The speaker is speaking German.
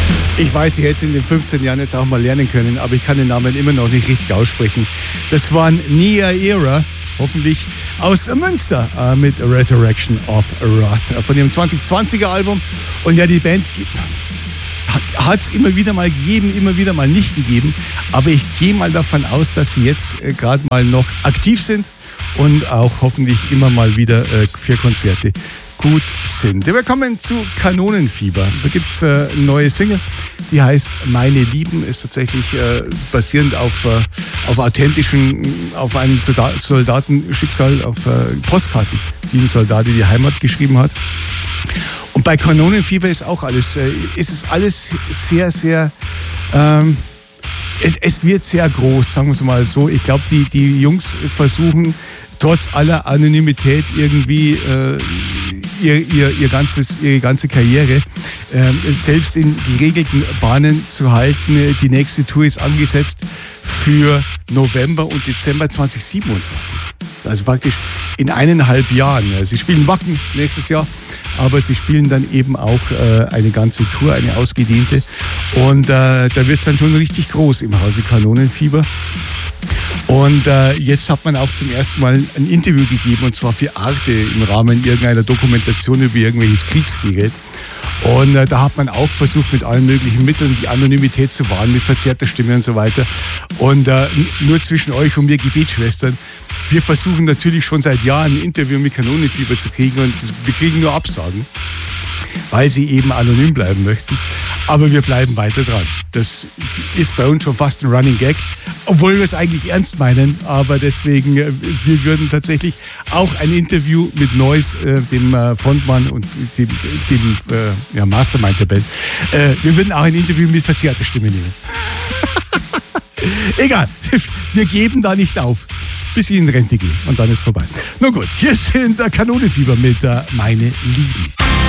Ich weiß, ich hätte es in den 15 Jahren jetzt auch mal lernen können, aber ich kann den Namen immer noch nicht richtig aussprechen. Das waren Nia Era, hoffentlich aus Münster, mit Resurrection of Wrath von ihrem 2020er Album. Und ja, die Band hat es immer wieder mal gegeben, immer wieder mal nicht gegeben. Aber ich gehe mal davon aus, dass sie jetzt gerade mal noch aktiv sind und auch hoffentlich immer mal wieder für Konzerte gut sind. Wir kommen zu Kanonenfieber. Da gibt es eine neue Single, die heißt Meine Lieben, ist tatsächlich basierend auf einem Soldatenschicksal, auf Postkarten, die ein Soldat in die Heimat geschrieben hat. Und bei Kanonenfieber ist auch alles, ist es alles sehr, sehr, es wird sehr groß, sagen wir es mal so. Ich glaube, die Jungs versuchen trotz aller Anonymität irgendwie ihre ganze Karriere selbst in geregelten Bahnen zu halten. Die nächste Tour ist angesetzt für November und Dezember 2027. Also praktisch in 1,5 Jahren. Sie spielen Wacken nächstes Jahr, aber sie spielen dann eben auch eine ganze Tour, eine ausgedehnte. Und da wird es dann schon richtig groß im Hause Kanonenfieber. Und jetzt hat man auch zum ersten Mal ein Interview gegeben, und zwar für Arte im Rahmen irgendeiner Dokumentation über irgendwelches Kriegsgerät. Und da hat man auch versucht, mit allen möglichen Mitteln die Anonymität zu wahren, mit verzerrter Stimme und so weiter. Und nur zwischen euch und mir, Gebetsschwestern, wir versuchen natürlich schon seit Jahren ein Interview mit Kanonenfieber zu kriegen, und wir kriegen nur Absagen, weil sie eben anonym bleiben möchten. Aber wir bleiben weiter dran. Das ist bei uns schon fast ein Running Gag, obwohl wir es eigentlich ernst meinen. Aber deswegen, wir würden tatsächlich auch ein Interview mit Noise, dem Frontmann und dem Mastermind der Band, wir würden auch ein Interview mit verzerrter Stimme nehmen. Egal, wir geben da nicht auf, bis ich in Rente gehe und dann ist vorbei. Nun gut, hier sind Kanonenfieber mit Meine Lieben.